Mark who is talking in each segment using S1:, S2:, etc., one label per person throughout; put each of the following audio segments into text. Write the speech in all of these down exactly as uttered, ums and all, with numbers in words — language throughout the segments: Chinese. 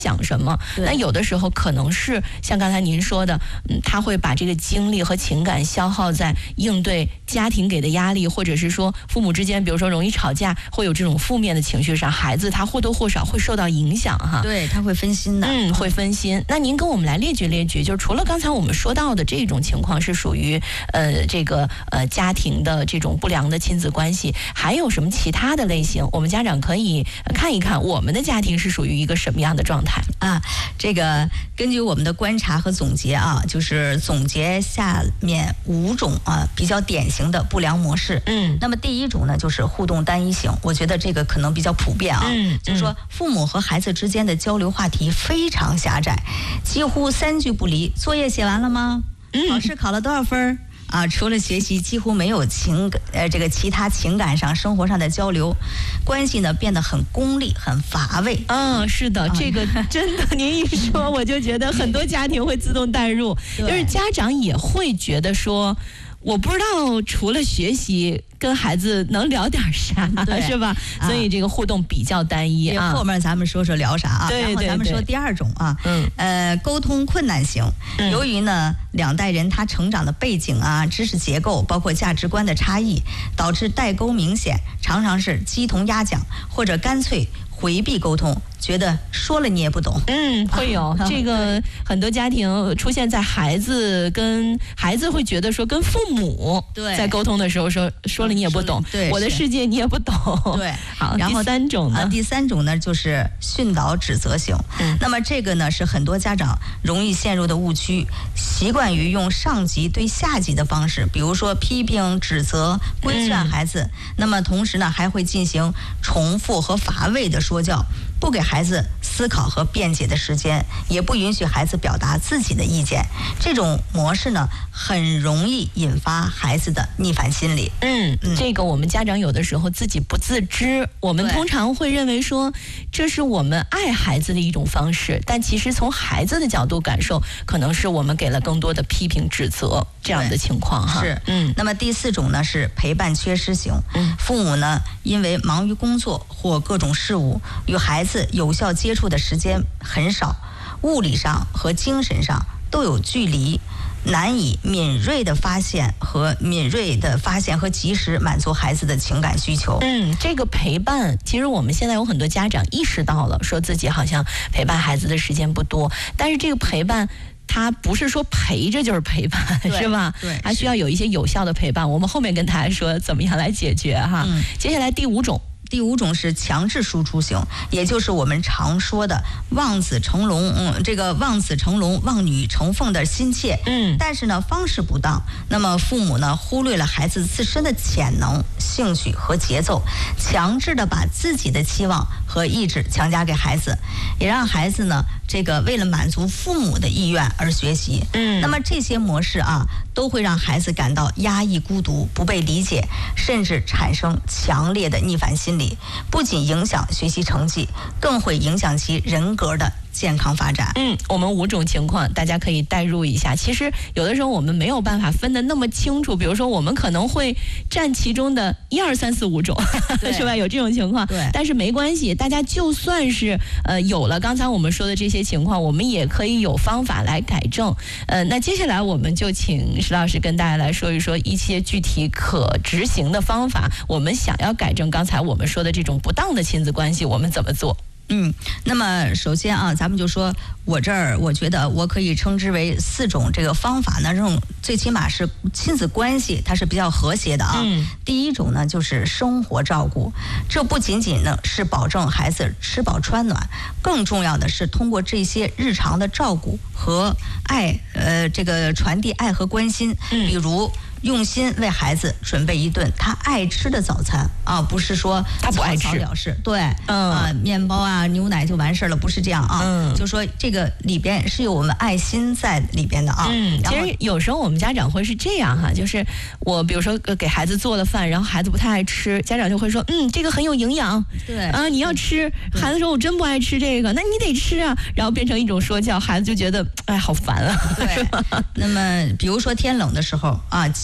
S1: 讲什么。那有的时候可能是像刚才您说的，嗯，他会把这个精力和情感消耗在应对家庭给的压力，或者是说父母之间，比如说容易吵架，会有这种负面的情绪上，孩子他或多或少会受到影响哈。
S2: 对，他会分心的，
S1: 嗯，会分心。那您跟我们来列举列举，就是除了刚才我们说到的这种情况是属于呃这个呃家庭的这种不良的亲子关系，还有什么其他的类型？我们家长可以看一看我们的家庭是属于一个什么样的状态
S2: 啊？这个根据我们的观察和总结啊，就是总结下面五种啊比较典型的不良模式。
S1: 嗯，
S2: 那么第一种呢，就是互动单一型，我觉得这个可能比较普遍啊。
S1: 嗯，
S2: 就是说父母和孩子之间的交流话题非常狭窄，几乎三句不离。作业写完了吗？
S1: 嗯，
S2: 考试考了多少分？啊，除了学习，几乎没有情呃这个其他情感上、生活上的交流，关系呢变得很功利、很乏味。
S1: 嗯，是的，这个真的，您一说我就觉得很多家庭会自动带入，就是家长也会觉得说，我不知道除了学习跟孩子能聊点啥，是吧？啊、所以这个互动比较单一啊。
S2: 后面咱们说说聊啥啊？
S1: 对对对。
S2: 然后咱们说第二种啊，嗯，呃，沟通困难型。嗯、由于呢两代人他成长的背景啊、知识结构，包括价值观的差异，导致代沟明显，常常是鸡同鸭讲，或者干脆回避沟通，觉得说了你也不懂。
S1: 嗯，会有、啊、这个很多家庭出现在孩子跟孩子会觉得说跟父母在沟通的时候说说了你也不懂，
S2: 对，
S1: 我的世界你也不懂。
S2: 对，
S1: 好，
S2: 然后
S1: 第三种呢？
S2: 啊、第三种呢就是训导指责型。嗯，那么这个呢是很多家长容易陷入的误区，习惯于用上级对下级的方式，比如说批评、指责、规劝孩子。嗯、那么同时呢还会进行重复和乏味的说教。不给孩子思考和辩解的时间，也不允许孩子表达自己的意见，这种模式呢，很容易引发孩子的逆反心理。
S1: 嗯，嗯这个我们家长有的时候自己不自知，我们通常会认为说，这是我们爱孩子的一种方式，但其实从孩子的角度感受，可能是我们给了更多的批评指责这样的情况哈。
S2: 是，嗯。那么第四种呢是陪伴缺失型，嗯，父母呢因为忙于工作或各种事务，与孩子有效接触的时间很少，物理上和精神上都有距离，难以敏锐的发现和敏锐的发现和及时满足孩子的情感需求。
S1: 嗯，这个陪伴，其实我们现在有很多家长意识到了，说自己好像陪伴孩子的时间不多，但是这个陪伴它不是说陪着就是陪伴，是吧？
S2: 对，
S1: 还需要有一些有效的陪伴。我们后面跟大家说怎么样来解决哈。嗯、接下来第五种。
S2: 第五种是强制输出型，也就是我们常说的望子成龙，嗯，这个望子成龙、望女成凤的心切，嗯，但是呢方式不当，那么父母呢忽略了孩子自身的潜能、兴趣和节奏，强制的把自己的期望和意志强加给孩子，也让孩子呢这个为了满足父母的意愿而学习，嗯，那么这些模式啊都会让孩子感到压抑、孤独、不被理解，甚至产生强烈的逆反心理。不仅影响学习成绩，更会影响其人格的健康发展。
S1: 嗯，我们五种情况大家可以代入一下。其实有的时候我们没有办法分得那么清楚，比如说我们可能会占其中的一二三四五种，是吧？有这种情况。
S2: 对。
S1: 但是没关系，大家就算是呃有了刚才我们说的这些情况，我们也可以有方法来改正。呃，那接下来我们就请石老师跟大家来说一说一些具体可执行的方法。我们想要改正刚才我们说的这种不当的亲子关系，我们怎么做？
S2: 嗯，那么首先啊，咱们就说我这儿，我觉得我可以称之为四种这个方法呢，这种最起码是亲子关系它是比较和谐的啊。嗯。第一种呢就是生活照顾，这不仅仅呢是保证孩子吃饱穿暖，更重要的是通过这些日常的照顾和爱，呃，这个传递爱和关心，嗯，比如。用心为孩子准备一顿他爱吃的早餐啊，不是说
S1: 他不爱吃
S2: 草草了事，对，嗯啊，面包啊、牛奶就完事了，不是这样啊，嗯，就说这个里边是有我们爱心在里边的啊。
S1: 嗯，其实有时候我们家长会是这样哈，就是我比如说给孩子做了饭，然后孩子不太爱吃，家长就会说，嗯，这个很有营养，
S2: 对
S1: 啊，你要吃。孩子说我真不爱吃这个，那你得吃啊，然后变成一种说教，孩子就觉得哎好烦啊。
S2: 对，那么比如说天冷的时候啊。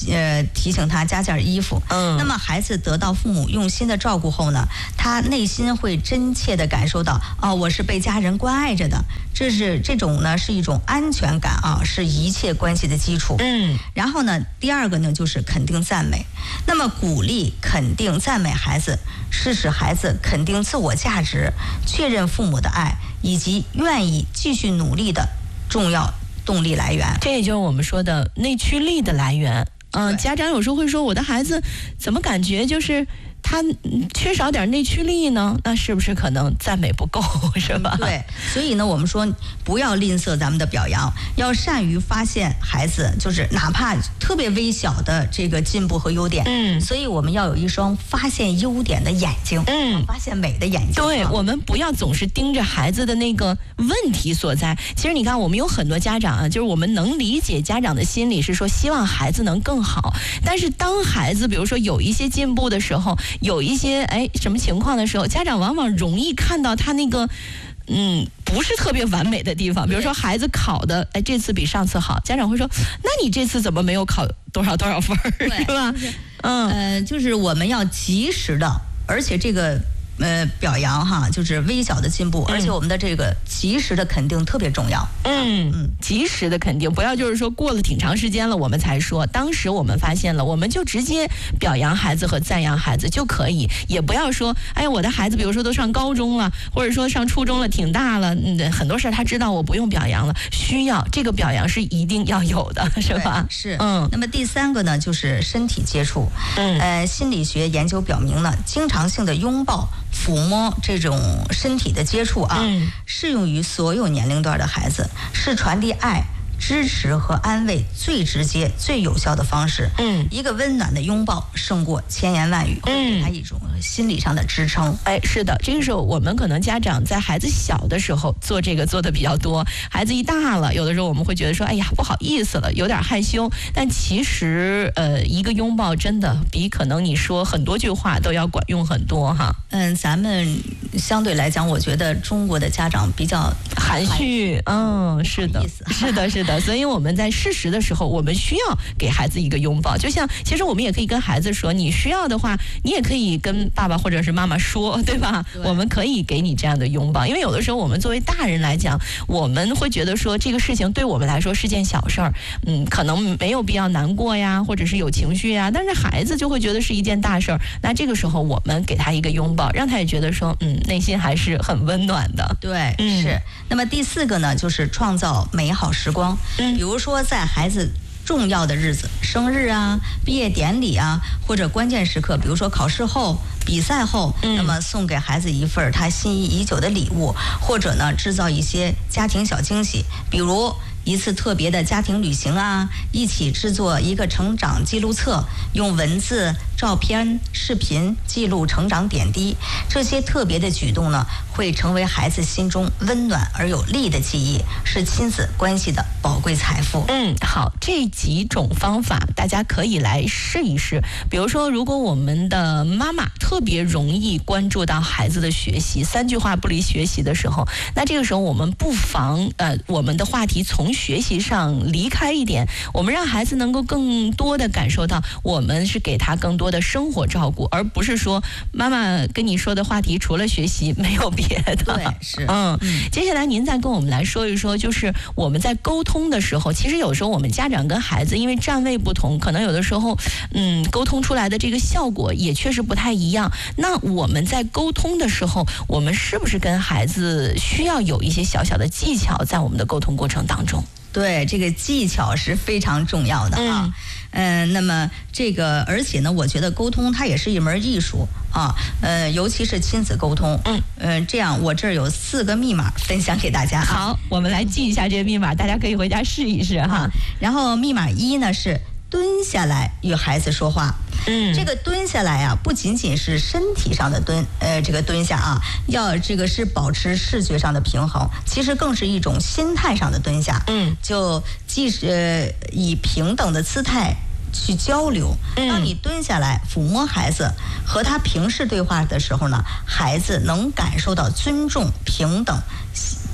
S2: 呃提醒他加件衣服。嗯，那么孩子得到父母用心的照顾后呢，他内心会真切的感受到，哦，我是被家人关爱着的。这是这种呢是一种安全感啊，是一切关系的基础。嗯，然后呢，第二个呢就是肯定赞美。那么鼓励、肯定、赞美孩子，是使孩子肯定自我价值、确认父母的爱以及愿意继续努力的重要动力来源。
S1: 这也就是我们说的内驱力的来源。嗯、呃，家长有时候会说，我的孩子怎么感觉就是他缺少点内驱力呢？那是不是可能赞美不够，是吧？
S2: 对，所以呢，我们说不要吝啬咱们的表扬，要善于发现孩子就是哪怕特别微小的这个进步和优点。嗯，所以我们要有一双发现优点的眼睛，嗯，发现美的眼睛。
S1: 对，我们不要总是盯着孩子的那个问题所在。其实你看，我们有很多家长啊，就是我们能理解家长的心理是说希望孩子能更好，但是当孩子比如说有一些进步的时候，有一些哎什么情况的时候，家长往往容易看到他那个嗯不是特别完美的地方。比如说孩子考的哎这次比上次好，家长会说那你这次怎么没有考多少多少分儿，是吧？
S2: 嗯呃，就是我们要及时的，而且这个呃表扬哈，就是微小的进步，嗯、而且我们的这个及时的肯定特别重要。
S1: 嗯嗯，及时的肯定，不要就是说过了挺长时间了我们才说，当时我们发现了，我们就直接表扬孩子和赞扬孩子就可以，也不要说哎我的孩子比如说都上高中了，或者说上初中了挺大了，嗯，很多事他知道我不用表扬了，需要这个表扬是一定要有的，是吧？
S2: 是。嗯。那么第三个呢，就是身体接触。嗯。呃，心理学研究表明呢，经常性的拥抱、抚摸这种身体的接触啊，嗯、适用于所有年龄段的孩子，是传递爱、支持和安慰最直接、最有效的方式。嗯，一个温暖的拥抱胜过千言万语，会给他一种心理上的支撑。
S1: 哎，是的，这个时候我们可能家长在孩子小的时候做这个做的比较多，孩子一大了，有的时候我们会觉得说，哎呀，不好意思了，有点害羞。但其实，呃，一个拥抱真的比可能你说很多句话都要管用很多哈。
S2: 嗯，咱们相对来讲，我觉得中国的家长比较
S1: 含蓄。嗯，是的，是的，是的。所以我们在适时的时候，我们需要给孩子一个拥抱。就像其实我们也可以跟孩子说，你需要的话，你也可以跟爸爸或者是妈妈说，对吧？对，我们可以给你这样的拥抱。因为有的时候我们作为大人来讲，我们会觉得说这个事情对我们来说是件小事儿，嗯，可能没有必要难过呀，或者是有情绪呀，但是孩子就会觉得是一件大事儿。那这个时候我们给他一个拥抱，让他也觉得说，嗯，内心还是很温暖的。
S2: 对，嗯、是。那么第四个呢，就是创造美好时光。嗯，比如说在孩子重要的日子，生日啊、毕业典礼啊，或者关键时刻，比如说考试后、比赛后，嗯、那么送给孩子一份他心仪已久的礼物，或者呢制造一些家庭小惊喜，比如一次特别的家庭旅行啊，一起制作一个成长记录册，用文字、照片、视频记录成长点滴。这些特别的举动呢，会成为孩子心中温暖而有力的记忆，是亲子关系的宝贵财富。
S1: 嗯，好，这几种方法大家可以来试一试。比如说，如果我们的妈妈特别容易关注到孩子的学习，三句话不离学习的时候，那这个时候我们不妨呃，我们的话题从学习上离开一点，我们让孩子能够更多的感受到我们是给他更多的生活照顾，而不是说妈妈跟你说的话题除了学习没有别的。
S2: 对，是。
S1: 嗯，接下来您再跟我们来说一说，就是我们在沟通的时候，其实有时候我们家长跟孩子因为站位不同，可能有的时候嗯，沟通出来的这个效果也确实不太一样。那我们在沟通的时候，我们是不是跟孩子需要有一些小小的技巧在我们的沟通过程当中？
S2: 对，这个技巧是非常重要的啊。嗯、呃，那么这个，而且呢，我觉得沟通它也是一门艺术啊。呃，尤其是亲子沟通。嗯，呃，这样我这儿有四个密码分享给大家。
S1: 好，我们来记一下这个密码，大家可以回家试一试哈。
S2: 啊、然后密码一呢是蹲下来与孩子说话。嗯，这个蹲下来啊，不仅仅是身体上的蹲，呃，这个蹲下啊，要这个是保持视觉上的平衡，其实更是一种心态上的蹲下。嗯，就既是、呃、以平等的姿态去交流。当你蹲下来抚摸孩子，和他平视对话的时候呢，孩子能感受到尊重、平等，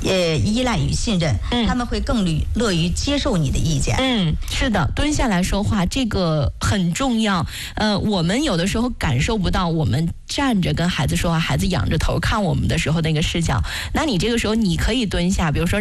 S2: 呃依赖与信任，嗯、他们会更乐于接受你的意见。
S1: 嗯，是的，蹲下来说话这个很重要。呃，我们有的时候感受不到，我们站着跟孩子说话，孩子仰着头看我们的时候那个视角。那你这个时候你可以蹲下，比如说